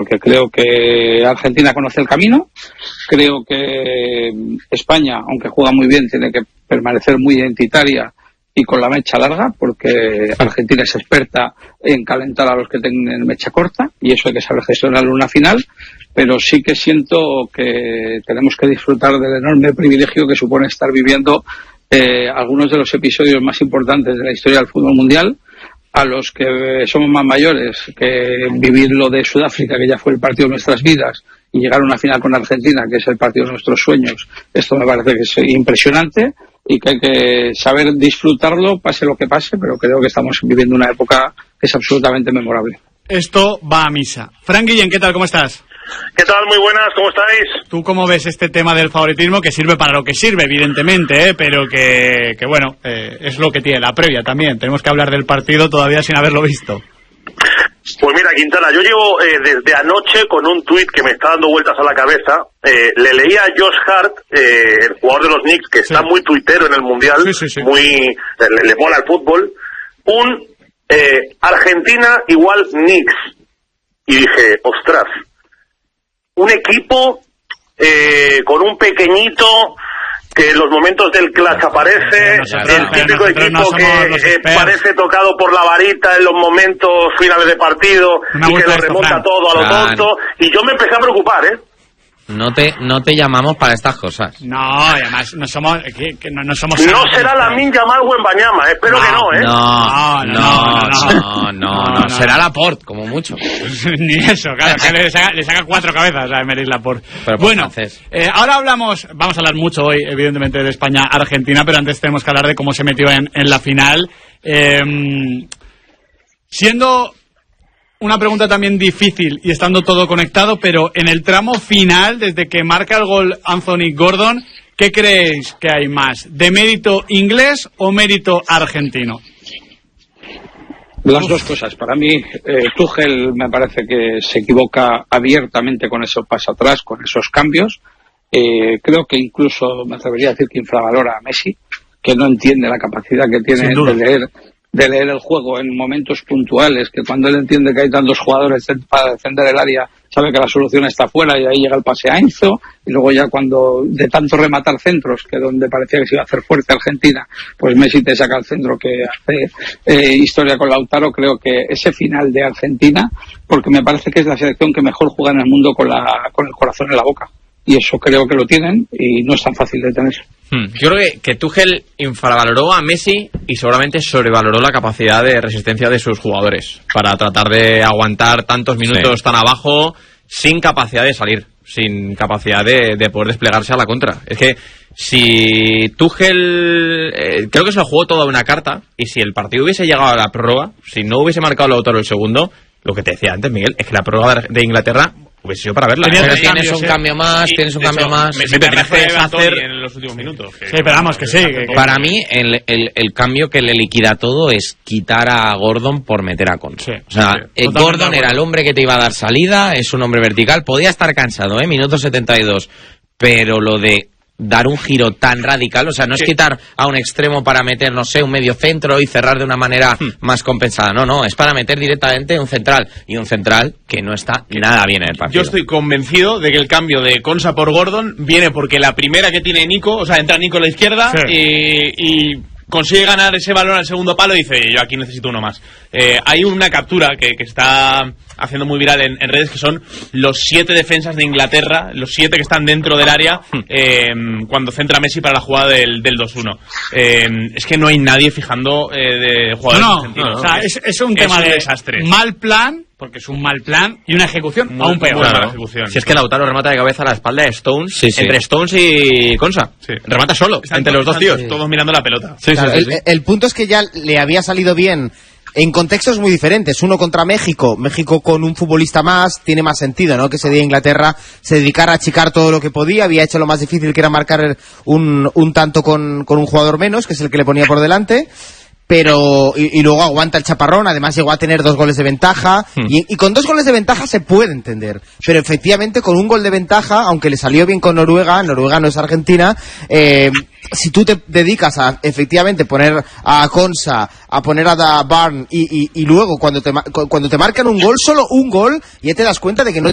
porque creo que Argentina conoce el camino, creo que España, aunque juega muy bien, tiene que permanecer muy identitaria y con la mecha larga, porque Argentina es experta en calentar a los que tienen mecha corta, y eso hay que saber gestionarlo en una final, pero sí que siento que tenemos que disfrutar del enorme privilegio que supone estar viviendo algunos de los episodios más importantes de la historia del fútbol mundial. A los que somos más mayores, que vivir lo de Sudáfrica, que ya fue el partido de nuestras vidas, y llegar a una final con Argentina, que es el partido de nuestros sueños, esto me parece que es impresionante y que hay que saber disfrutarlo, pase lo que pase, pero creo que estamos viviendo una época que es absolutamente memorable. Esto va a misa. Fran Guillén, ¿qué tal? ¿Cómo estás? ¿Qué tal? Muy buenas, ¿cómo estáis? ¿Tú cómo ves este tema del favoritismo? Que sirve para lo que sirve, evidentemente, pero que bueno, es lo que tiene la previa también. Tenemos que hablar del partido todavía sin haberlo visto. Pues mira, Quintana, yo llevo desde anoche con un tuit que me está dando vueltas a la cabeza. Le leí a Josh Hart, el jugador de los Knicks, que está muy tuitero en el Mundial, muy le mola el fútbol, un Argentina igual Knicks. Y dije, ostras, un equipo con un pequeñito que en los momentos del clutch aparece, el típico equipo que parece tocado por la varita en los momentos finales de partido y que lo remonta todo a lo tonto, y yo me empecé a preocupar, No te llamamos para estas cosas. No, además no somos... no somos... No será Lamine Yamal o Wembanyama, espero que no, No, será Laporte, como mucho. Ni eso, claro, que le saca 4 cabezas a Emery Laporte. Bueno, ahora vamos a hablar mucho hoy, evidentemente, de España-Argentina, pero antes tenemos que hablar de cómo se metió en la final. Siendo... una pregunta también difícil y estando todo conectado, pero en el tramo final, desde que marca el gol Anthony Gordon, ¿qué creéis que hay más? ¿De mérito inglés o mérito argentino? Las dos cosas. Para mí, Tuchel me parece que se equivoca abiertamente con esos pasos atrás, con esos cambios. Creo que incluso me atrevería a decir que infravalora a Messi, que no entiende la capacidad que tiene de leer el juego en momentos puntuales, que cuando él entiende que hay tantos jugadores para defender el área, sabe que la solución está fuera, y ahí llega el pase a Enzo, y luego ya cuando de tanto rematar centros, que donde parecía que se iba a hacer fuerte Argentina, pues Messi te saca el centro que hace historia con Lautaro. Creo que ese final de Argentina, porque me parece que es la selección que mejor juega en el mundo con el corazón en la boca, y eso creo que lo tienen y no es tan fácil de tener. Yo creo que Tuchel infravaloró a Messi y seguramente sobrevaloró la capacidad de resistencia de sus jugadores para tratar de aguantar tantos minutos tan abajo sin capacidad de salir, sin capacidad de poder desplegarse a la contra. Es que si Tuchel creo que se lo jugó toda una carta, y si el partido hubiese llegado a la prórroga, si no hubiese marcado Lautaro el segundo, lo que te decía antes, Miguel, es que la prórroga de Inglaterra hubiese sido para verla. Tienes un cambio más. Me tienes que hacer en los últimos minutos. Sí, pero vamos, que sí. Para mí, el cambio que le liquida todo es quitar a Gordon por meter a Konsa. O sea, Gordon era el hombre que te iba a dar salida, es un hombre vertical, podía estar cansado, minuto 72, pero lo de dar un giro tan radical, o sea, no es quitar a un extremo para meter, no sé, un medio centro y cerrar de una manera más compensada, no, es para meter directamente un central, y un central que no está nada bien en el partido. Yo estoy convencido de que el cambio de Konsa por Gordon viene porque la primera que tiene Nico, o sea, entra Nico a la izquierda y consigue ganar ese balón al segundo palo y dice, yo aquí necesito uno más. Hay una captura que está haciendo muy viral en redes, que son los 7 defensas de Inglaterra, los 7 que están dentro del área cuando centra Messi para la jugada del 2-1. Es que no hay nadie fijando de jugadores argentinos. O sea, es un tema de desastre. Mal plan, porque es un mal plan, y una ejecución aún peor. Si es que Lautaro remata de cabeza a la espalda de Stones, entre Stones y Konsa. Remata solo, entre los dos tíos. Todos mirando la pelota. El punto es que ya le había salido bien en contextos muy diferentes. Uno contra México con un futbolista más, tiene más sentido, ¿no? Que ese día Inglaterra se dedicara a achicar todo lo que podía, había hecho lo más difícil, que era marcar un tanto con un jugador menos, que es el que le ponía por delante. Pero y luego aguanta el chaparrón, además llegó a tener 2 goles de ventaja, y con 2 goles de ventaja se puede entender, pero efectivamente con un gol de ventaja, aunque le salió bien con Noruega no es Argentina, si tú te dedicas a efectivamente poner a Konsa, a poner a Barnes, y luego cuando te marcan un gol, solo un gol, ya te das cuenta de que no